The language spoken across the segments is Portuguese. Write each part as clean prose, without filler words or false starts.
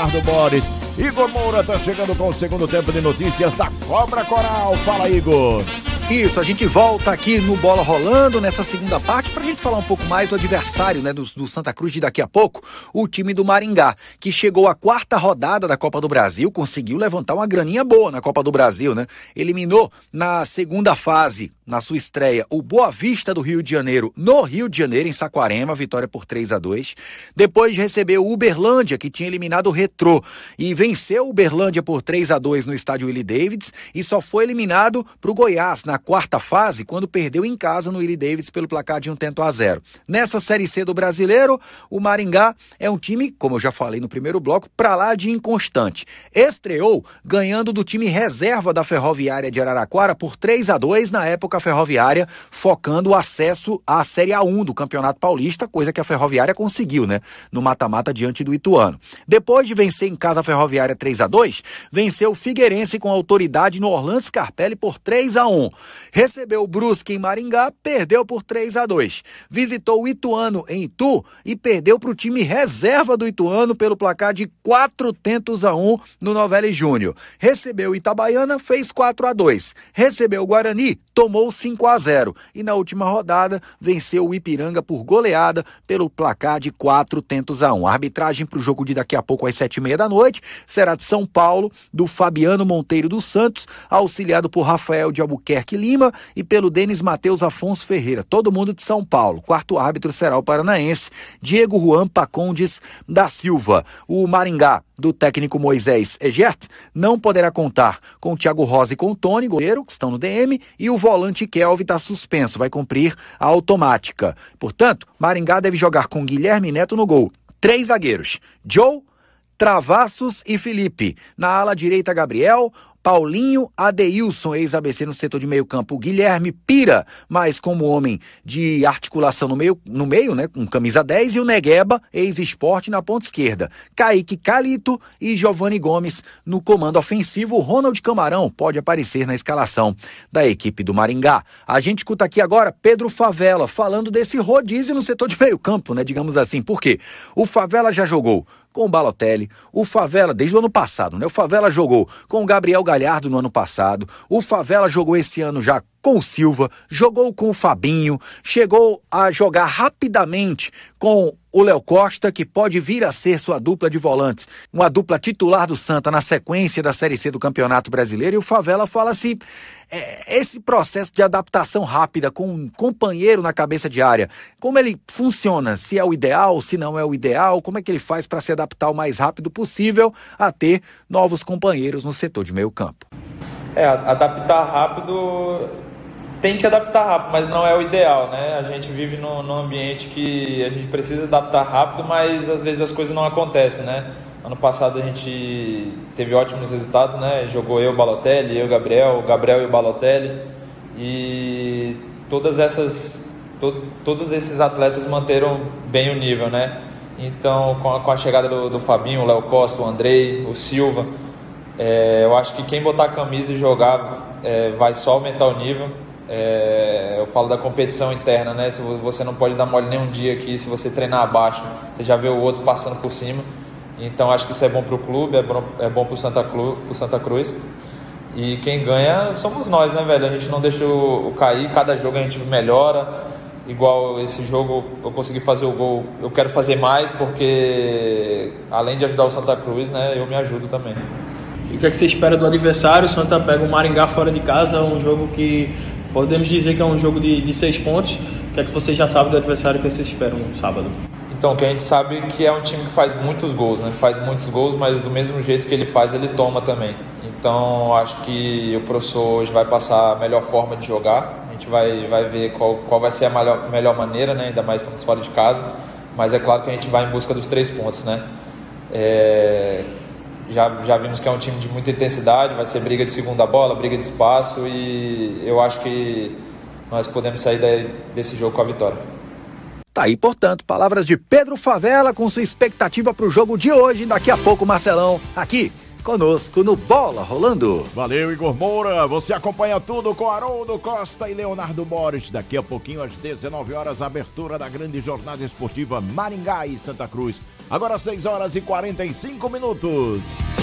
Ricardo Boris. Igor Moura tá chegando com o segundo tempo de notícias da Cobra Coral. Fala, Igor. Isso, a gente volta aqui no Bola Rolando nessa segunda parte pra gente falar um pouco mais do adversário, né, do Santa Cruz de daqui a pouco, o time do Maringá, que chegou à quarta rodada da Copa do Brasil, conseguiu levantar uma graninha boa na Copa do Brasil, né? Eliminou na segunda fase, na sua estreia, o Boa Vista do Rio de Janeiro, no Rio de Janeiro, em Saquarema, vitória por 3-2. Depois de receber o Uberlândia, que tinha eliminado o Retrô, e venceu o Uberlândia por 3-2 no estádio Willie Davids, e só foi eliminado pro Goiás na quarta fase, quando perdeu em casa no Willie Davids pelo placar de 1-0. Nessa Série C do Brasileiro, o Maringá é um time, como eu já falei no primeiro bloco, pra lá de inconstante. Estreou ganhando do time reserva da Ferroviária de Araraquara por 3-2, na época a Ferroviária focando o acesso à Série A1 do Campeonato Paulista, coisa que a Ferroviária conseguiu, né, no mata-mata diante do Ituano. Depois de vencer em casa a Ferroviária 3-2, venceu o Figueirense com autoridade no Orlando Scarpelli por 3-1. Recebeu o Brusque em Maringá, perdeu por 3-2. Visitou o Ituano em Itu e perdeu para o time reserva do Ituano pelo placar de 4-1 no Novelli Júnior. Recebeu o Itabaiana, fez 4-2. Recebeu o Guarani, tomou 5-0. E na última rodada, venceu o Ipiranga por goleada pelo placar de 4-1. A arbitragem para o jogo de daqui a pouco às 7h30 da noite será de São Paulo, do Fabiano Monteiro dos Santos, auxiliado por Rafael de Albuquerque Lima e pelo Denis Matheus Afonso Ferreira, todo mundo de São Paulo. Quarto árbitro será o paranaense Diego Juan Pacondes da Silva. O Maringá, do técnico Moisés Egert, não poderá contar com o Thiago Rosa e com o Tony, goleiro, que estão no DM, e o volante Kelvin está suspenso, vai cumprir a automática. Portanto, Maringá deve jogar com Guilherme Neto no gol. 3 zagueiros, Joe, Travassos e Felipe. Na ala direita, Gabriel, Paulinho, Adeilson, ex-ABC no setor de meio campo, Guilherme Pira, mas como homem de articulação no meio, né, com camisa 10, e o Negueba, ex-Esporte, na ponta esquerda. Kaique Calito e Giovanni Gomes no comando ofensivo. Ronald Camarão pode aparecer na escalação da equipe do Maringá. A gente escuta aqui agora Pedro Favela falando desse rodízio no setor de meio campo, né, digamos assim. Por quê? O Favela já jogou com o Balotelli, o Favela, desde o ano passado, né? O Favela jogou com o Gabriel Galhardo no ano passado, o Favela jogou esse ano já com o Silva, jogou com o Fabinho, chegou a jogar rapidamente com o Léo Costa, que pode vir a ser sua dupla de volantes, uma dupla titular do Santa na sequência da Série C do Campeonato Brasileiro. E o Favela fala assim, esse processo de adaptação rápida com um companheiro na cabeça de área, como ele funciona? Se é o ideal, se não é o ideal, como é que ele faz para se adaptar o mais rápido possível a ter novos companheiros no setor de meio campo? Adaptar rápido, tem que adaptar rápido, mas não é o ideal, né? A gente vive num ambiente que a gente precisa adaptar rápido, mas às vezes as coisas não acontecem, né? Ano passado a gente teve ótimos resultados, né? Jogou eu, Balotelli, eu, Gabriel e o Balotelli, e todos esses atletas manteram bem o nível, né? Então, com a chegada do Fabinho, o Léo Costa, o Andrei, o Silva, eu acho que quem botar a camisa e jogar vai só aumentar o nível. Eu falo da competição interna, né? Se você não pode dar mole nem um dia aqui, se você treinar abaixo, você já vê o outro passando por cima. Então acho que isso é bom para o clube, é bom para o Santa Cruz. E quem ganha somos nós, né, velho? A gente não deixa o cair, cada jogo a gente melhora. Igual esse jogo eu consegui fazer o gol, eu quero fazer mais, porque além de ajudar o Santa Cruz, né, eu me ajudo também. E o que é que você espera do adversário? O Santa pega o Maringá fora de casa, um jogo que podemos dizer que é um jogo de 6 pontos. O que é que você já sabe do adversário que você espera no sábado? Então, o que a gente sabe é que é um time que faz muitos gols, né? Faz muitos gols, mas do mesmo jeito que ele faz, ele toma também. Então, acho que o professor hoje vai passar a melhor forma de jogar. A gente vai ver qual vai ser a melhor maneira, né? Ainda mais estamos fora de casa. Mas é claro que a gente vai em busca dos 3 pontos, né? Já vimos que é um time de muita intensidade, vai ser briga de segunda bola, briga de espaço, e eu acho que nós podemos sair desse jogo com a vitória. Tá aí, portanto, palavras de Pedro Favela com sua expectativa para o jogo de hoje. Daqui a pouco, Marcelão, aqui conosco no Bola Rolando. Valeu, Igor Moura. Você acompanha tudo com Haroldo Costa e Leonardo Borges. Daqui a pouquinho, às 19 horas, a abertura da grande jornada esportiva Maringá e Santa Cruz. Agora 6 horas e 45 minutos.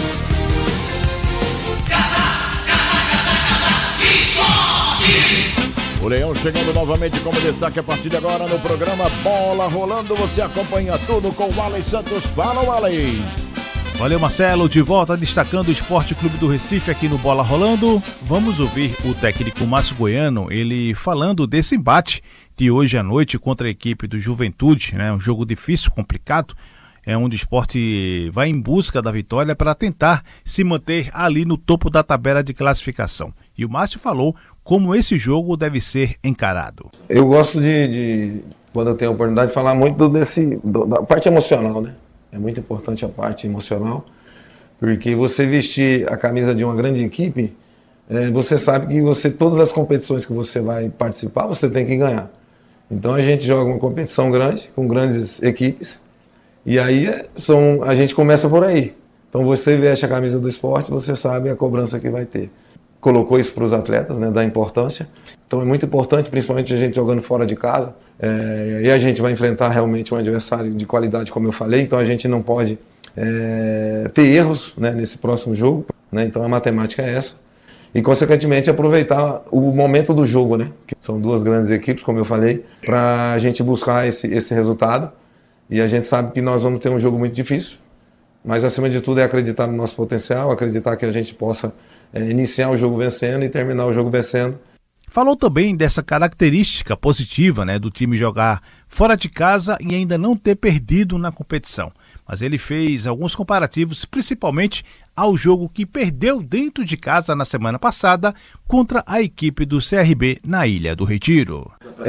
O Leão chegando novamente como destaque a partir de agora no programa Bola Rolando. Você acompanha tudo com o Alex Santos. Fala, Alex. Valeu, Marcelo. De volta destacando o Esporte Clube do Recife aqui no Bola Rolando. Vamos ouvir o técnico Márcio Goiano, ele falando desse embate de hoje à noite contra a equipe do Juventude, né? Um jogo difícil, complicado. É onde o esporte vai em busca da vitória para tentar se manter ali no topo da tabela de classificação. E o Márcio falou como esse jogo deve ser encarado. Eu gosto quando eu tenho a oportunidade, de falar muito da parte emocional, né? É muito importante a parte emocional, porque você vestir a camisa de uma grande equipe, você sabe que todas as competições que você vai participar, você tem que ganhar. Então a gente joga uma competição grande, com grandes equipes, e aí a gente começa por aí. Então você veste a camisa do esporte, você sabe a cobrança que vai ter. Colocou isso para os atletas, né, da importância. Então é muito importante, principalmente a gente jogando fora de casa. E a gente vai enfrentar realmente um adversário de qualidade, como eu falei. Então a gente não pode ter erros, né, nesse próximo jogo. Né, então a matemática é essa. E, consequentemente, aproveitar o momento do jogo, né? Que são duas grandes equipes, como eu falei, para a gente buscar esse resultado. E a gente sabe que nós vamos ter um jogo muito difícil. Mas, acima de tudo, é acreditar no nosso potencial, acreditar que a gente possa iniciar o jogo vencendo e terminar o jogo vencendo. Falou também dessa característica positiva, né, do time jogar fora de casa e ainda não ter perdido na competição. Mas ele fez alguns comparativos, principalmente ao jogo que perdeu dentro de casa na semana passada contra a equipe do CRB na Ilha do Retiro.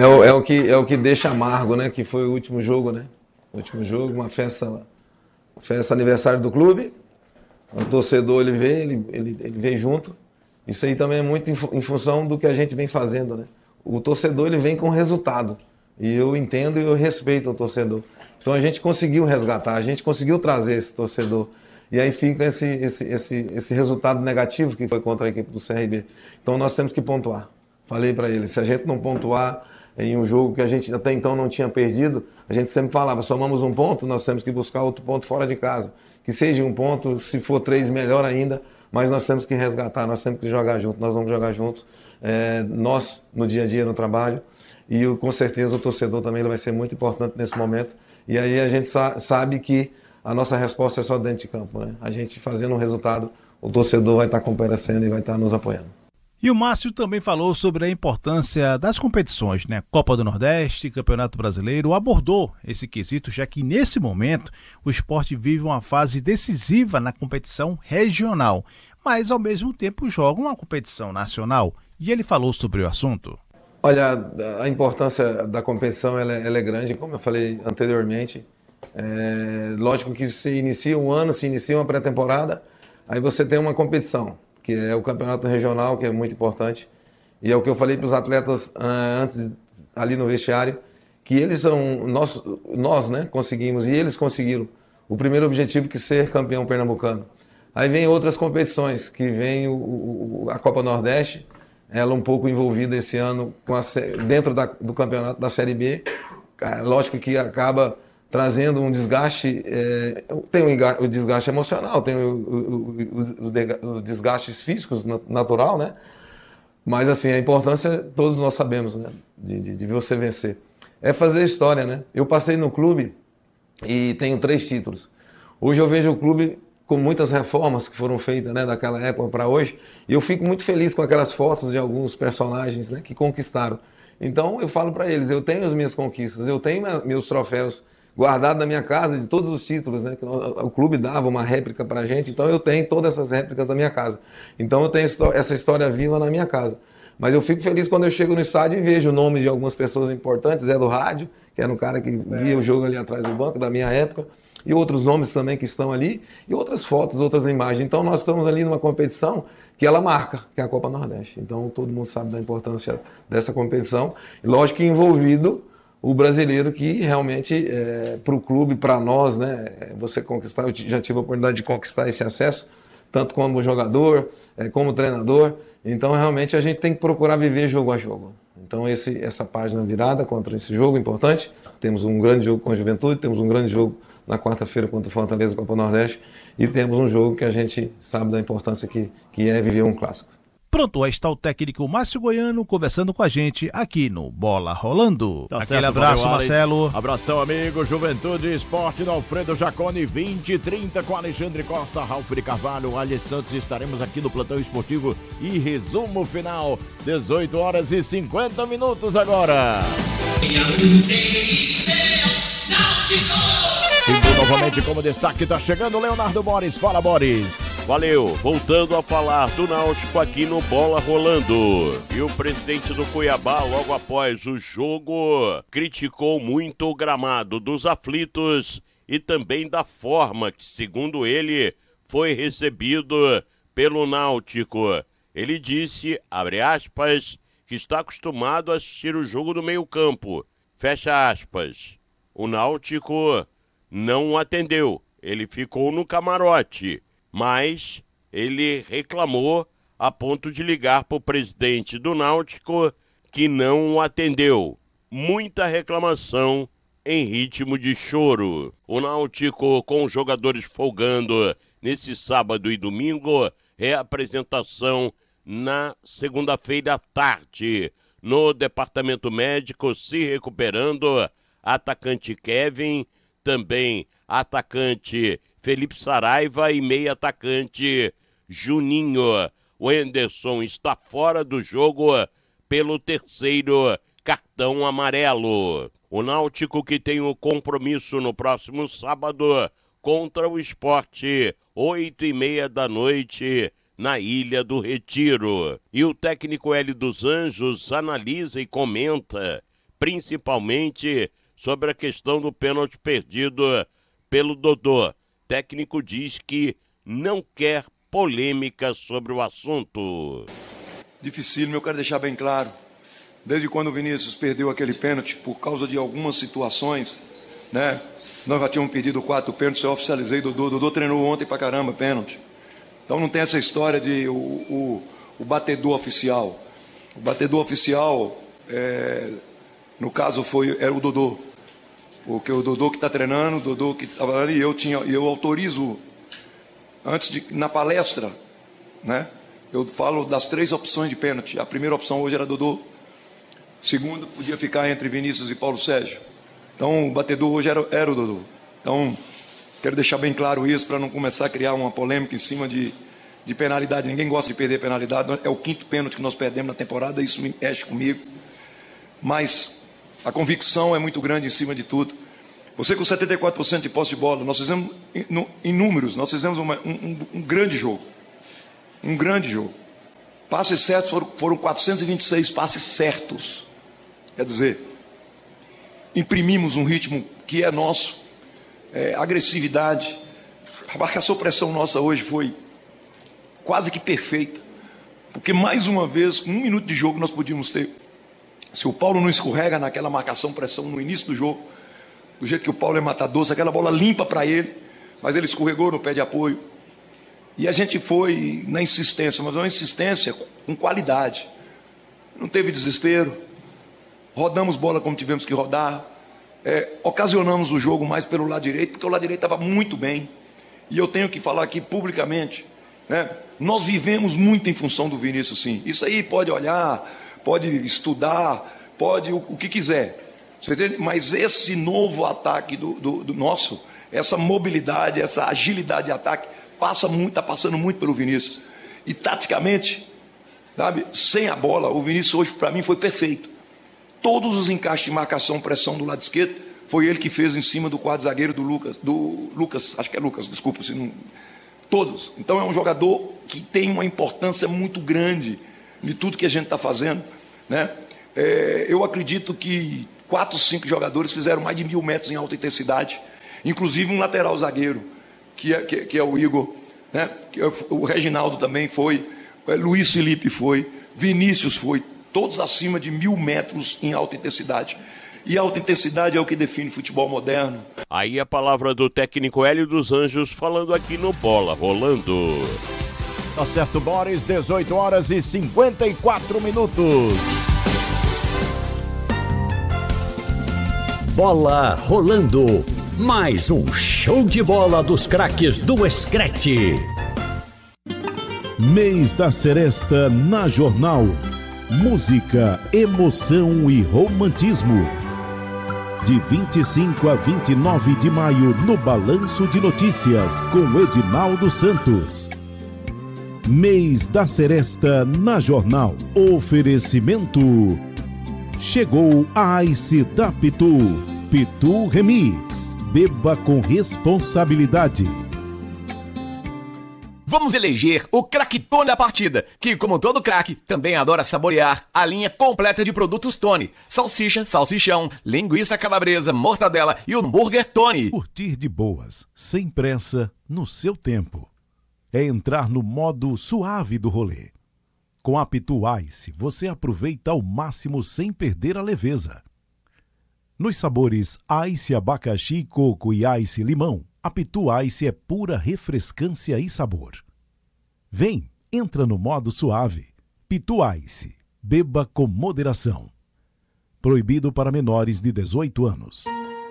É o que deixa amargo, né, que foi o último jogo, né? O último jogo, uma festa aniversário do clube. O torcedor ele vem junto. Isso aí também é muito em função do que a gente vem fazendo, né? O torcedor ele vem com resultado. E eu entendo e eu respeito o torcedor. Então a gente conseguiu resgatar, a gente conseguiu trazer esse torcedor. E aí fica esse resultado negativo que foi contra a equipe do CRB. Então nós temos que pontuar. Falei para ele, se a gente não pontuar em um jogo que a gente até então não tinha perdido, a gente sempre falava, somamos um ponto, nós temos que buscar outro ponto fora de casa. Que seja um ponto, se for 3, melhor ainda, mas nós temos que resgatar, nós temos que jogar junto, nós vamos jogar junto, nós no dia a dia, no trabalho, e com certeza o torcedor também ele vai ser muito importante nesse momento, e aí a gente sabe que a nossa resposta é só dentro de campo, né? A gente fazendo um resultado, o torcedor vai estar comparecendo e vai estar nos apoiando. E o Márcio também falou sobre a importância das competições, né? Copa do Nordeste, Campeonato Brasileiro, abordou esse quesito, já que nesse momento o esporte vive uma fase decisiva na competição regional, mas ao mesmo tempo joga uma competição nacional. E ele falou sobre o assunto. Olha, a importância da competição ela é grande, como eu falei anteriormente. Lógico que se inicia um ano, se inicia uma pré-temporada, aí você tem uma competição, que é o campeonato regional, que é muito importante. E é o que eu falei para os atletas antes, ali no vestiário, que eles são, nós, né, conseguimos, e eles conseguiram o primeiro objetivo, que é ser campeão pernambucano. Aí vem outras competições, que vem a Copa Nordeste, ela um pouco envolvida esse ano dentro do campeonato da Série B. Lógico que acaba trazendo um desgaste, tem o desgaste emocional, tem os desgastes físicos, natural, né? Mas assim, a importância, todos nós sabemos, né? De você vencer. É fazer história, né? Eu passei no clube e tenho 3 títulos. Hoje eu vejo o clube com muitas reformas que foram feitas, né, daquela época para hoje, e eu fico muito feliz com aquelas fotos de alguns personagens, né, que conquistaram. Então eu falo para eles, eu tenho as minhas conquistas, eu tenho meus troféus guardado na minha casa, de todos os títulos, né, que o clube dava uma réplica para a gente, então eu tenho todas essas réplicas da minha casa. Então eu tenho essa história viva na minha casa. Mas eu fico feliz quando eu chego no estádio e vejo o nome de algumas pessoas importantes, Zé do Rádio, que era um cara que via o jogo ali atrás do banco, da minha época, e outros nomes também que estão ali, e outras fotos, outras imagens. Então nós estamos ali numa competição que ela marca, que é a Copa Nordeste. Então todo mundo sabe da importância dessa competição, e lógico que envolvido o brasileiro, que realmente, para o clube, para nós, né, você conquistar, eu já tive a oportunidade de conquistar esse acesso, tanto como jogador, como treinador. Então, realmente, a gente tem que procurar viver jogo a jogo. Então, essa página virada contra esse jogo importante. Temos um grande jogo com a Juventude, temos um grande jogo na quarta-feira contra o Fortaleza, Copa Nordeste, e temos um jogo que a gente sabe da importância que é viver um clássico. Pronto, aí está o técnico Márcio Goiano conversando com a gente aqui no Bola Rolando. Tá Aquele certo, abraço, valeu, Marcelo. Abração, amigo. Juventude Esporte do Alfredo Jaconi, 20h30 com Alexandre Costa, Ralf de Carvalho, Alex Santos. Estaremos aqui no Plantão Esportivo e resumo final, 18h50 agora. Indo novamente como destaque, tá chegando Leonardo Boris. Fala, Boris. Valeu, voltando a falar do Náutico aqui no Bola Rolando. E o presidente do Cuiabá, logo após o jogo, criticou muito o gramado dos aflitos e também da forma que, segundo ele, foi recebido pelo Náutico. Ele disse, abre aspas, que está acostumado a assistir o jogo do meio-campo, fecha aspas. O Náutico não o atendeu, ele ficou no camarote. Mas ele reclamou a ponto de ligar para o presidente do Náutico, que não o atendeu. Muita reclamação em ritmo de choro. O Náutico, com os jogadores folgando nesse sábado e domingo, reapresentação na segunda-feira à tarde. No departamento médico, se recuperando, atacante Kevin, também atacante Felipe Saraiva e meio atacante Juninho. O Henderson está fora do jogo pelo terceiro cartão amarelo. O Náutico que tem o compromisso no próximo sábado contra o Sport, 20h30 na Ilha do Retiro. E o técnico Hélio dos Anjos analisa e comenta, principalmente sobre a questão do pênalti perdido pelo Dodô. O técnico diz que não quer polêmica sobre o assunto. Dificílimo, eu quero deixar bem claro. Desde quando o Vinícius perdeu aquele pênalti, por causa de algumas situações, né? Nós já tínhamos pedido 4 pênaltis, eu oficializei Dodô. Dodô treinou ontem pra caramba pênalti. Então não tem essa história de o batedor oficial. O batedor oficial, no caso, era o Dodô. Porque o Dodô que está treinando, o Dodô que estava ali, eu autorizo, na palestra, né? Eu falo das 3 opções de pênalti. A primeira opção hoje era Dodô. Segundo, podia ficar entre Vinícius e Paulo Sérgio. Então, o batedor hoje era o Dodô. Então, quero deixar bem claro isso, para não começar a criar uma polêmica em cima de penalidade. Ninguém gosta de perder penalidade. É o 5º pênalti que nós perdemos na temporada, isso me mexe comigo. Mas a convicção é muito grande em cima de tudo. Você com 74% de posse de bola, nós fizemos, em números, nós fizemos um grande jogo. Um grande jogo. Passes certos foram 426 passes certos. Quer dizer, imprimimos um ritmo que é nosso. Agressividade. A marcação-pressão nossa hoje foi quase que perfeita. Porque mais uma vez, com 1 minuto de jogo, nós podíamos ter. Se o Paulo não escorrega naquela marcação-pressão no início do jogo, do jeito que o Paulo é matador, aquela bola limpa para ele, mas ele escorregou no pé de apoio. E a gente foi na insistência, mas uma insistência com qualidade. Não teve desespero, rodamos bola como tivemos que rodar, ocasionamos o jogo mais pelo lado direito, porque o lado direito estava muito bem. E eu tenho que falar aqui publicamente, né? Nós vivemos muito em função do Vinícius, sim. Isso aí pode olhar, pode estudar, pode o que quiser. Você entende? Mas esse novo ataque do nosso, essa mobilidade, essa agilidade de ataque, está passando muito pelo Vinícius. E taticamente, sabe, sem a bola, o Vinícius hoje para mim foi perfeito. Todos os encaixes de marcação, pressão do lado esquerdo, foi ele que fez em cima do quadro zagueiro do Lucas, acho que é Lucas, desculpa se não... Todos. Então é um jogador que tem uma importância muito grande de tudo que a gente está fazendo, né? Eu acredito que 4, 5 jogadores fizeram mais de 1000 metros em alta intensidade, inclusive um lateral zagueiro, que é o Igor, né? O Reginaldo também foi, Luiz Felipe foi, Vinícius foi, todos acima de 1000 metros em alta intensidade. E alta intensidade é o que define futebol moderno. Aí a palavra do técnico Hélio dos Anjos falando aqui no Bola Rolando. Tá certo, Boris, 18 horas e 54 minutos. Bola rolando. Mais um show de bola dos craques do Screte. Mês da Seresta na Jornal. Música, emoção e romantismo. De 25 a 29 de maio no Balanço de Notícias com Edinaldo Santos. Mês da Seresta na Jornal. Oferecimento. Chegou a Ice da Pitu. Pitu Remix. Beba com responsabilidade. Vamos eleger o craque Tony da partida, que, como todo craque, também adora saborear a linha completa de produtos Tony. Salsicha, salsichão, linguiça calabresa, mortadela e hambúrguer Tony. Curtir de boas, sem pressa, no seu tempo. É entrar no modo suave do rolê. Com a Pitu Ice, você aproveita ao máximo sem perder a leveza. Nos sabores Ice abacaxi, coco e Ice limão, a Pitu Ice é pura refrescância e sabor. Vem, entra no modo suave. Pitu Ice. Beba com moderação. Proibido para menores de 18 anos.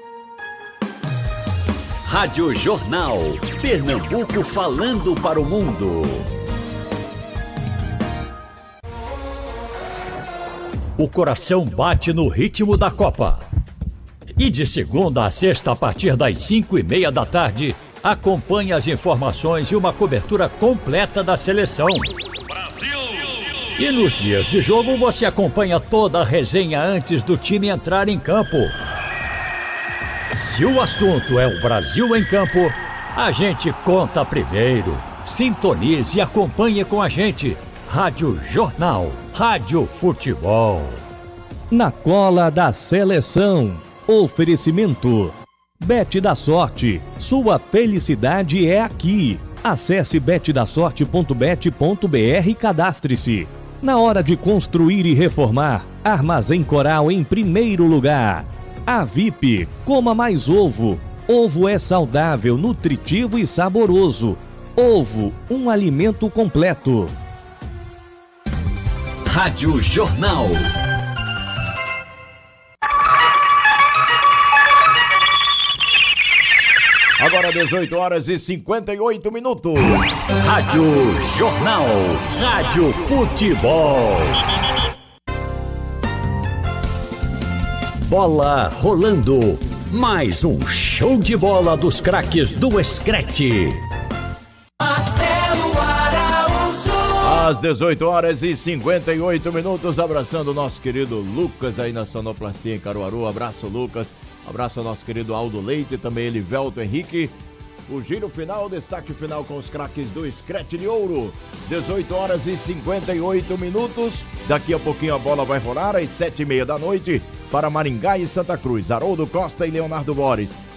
Rádio Jornal. Pernambuco falando para o mundo. O coração bate no ritmo da Copa. E de segunda a sexta, a partir das 5:30 da tarde, acompanhe as informações e uma cobertura completa da seleção. Brasil! E nos dias de jogo, você acompanha toda a resenha antes do time entrar em campo. Se o assunto é o Brasil em campo, a gente conta primeiro. Sintonize e acompanhe com a gente. Rádio Jornal, Rádio Futebol. Na cola da seleção. Oferecimento. Bet da Sorte. Sua felicidade é aqui. Acesse betdasorte.bet.br e cadastre-se. Na hora de construir e reformar, Armazém Coral em primeiro lugar. A VIP, coma mais ovo. Ovo é saudável, nutritivo e saboroso. Ovo, um alimento completo. Rádio Jornal. Agora 18 horas e 58 minutos. Rádio Jornal. Rádio Futebol. Bola rolando. Mais um show de bola dos craques do Screte. Às 18 horas e 58 minutos, abraçando o nosso querido Lucas aí na Sonoplastia em Caruaru. Abraço, Lucas. Abraço ao nosso querido Aldo Leite, também Elivelto Henrique. O giro final, destaque final com os craques do Screte de Ouro. 18 horas e 58 minutos. Daqui a pouquinho a bola vai rolar às 7:30 da noite para Maringá e Santa Cruz. Haroldo Costa e Leonardo Boris.